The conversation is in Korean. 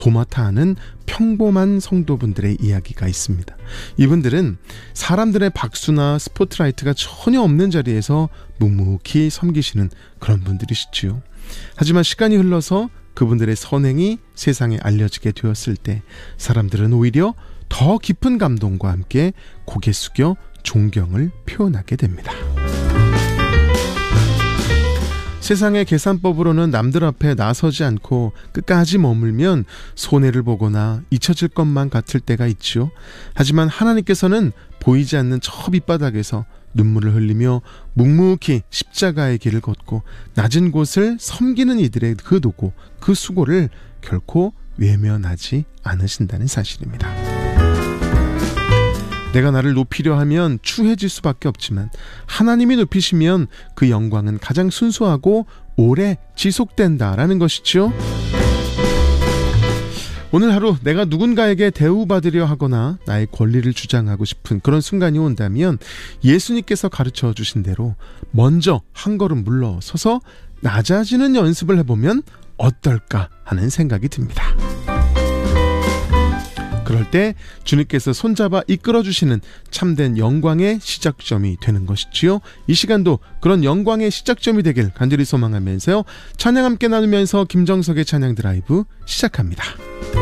도맡아 하는 평범한 성도분들의 이야기가 있습니다. 이분들은 사람들의 박수나 스포트라이트가 전혀 없는 자리에서 묵묵히 섬기시는 그런 분들이시지요. 하지만 시간이 흘러서 그분들의 선행이 세상에 알려지게 되었을 때 사람들은 오히려 더 깊은 감동과 함께 고개 숙여 존경을 표현하게 됩니다. 세상의 계산법으로는 남들 앞에 나서지 않고 끝까지 머물면 손해를 보거나 잊혀질 것만 같을 때가 있죠. 하지만 하나님께서는 보이지 않는 저 밑바닥에서 눈물을 흘리며 묵묵히 십자가의 길을 걷고 낮은 곳을 섬기는 이들의 그 노고, 그 수고를 결코 외면하지 않으신다는 사실입니다. 내가 나를 높이려 하면 추해질 수밖에 없지만 하나님이 높이시면 그 영광은 가장 순수하고 오래 지속된다라는 것이죠. 오늘 하루 내가 누군가에게 대우받으려 하거나 나의 권리를 주장하고 싶은 그런 순간이 온다면 예수님께서 가르쳐 주신 대로 먼저 한 걸음 물러서서 낮아지는 연습을 해보면 어떨까 하는 생각이 듭니다. 그럴 때 주님께서 손잡아 이끌어주시는 참된 영광의 시작점이 되는 것이지요. 이 시간도 그런 영광의 시작점이 되길 간절히 소망하면서요. 찬양 함께 나누면서 김정석의 찬양 드라이브 시작합니다.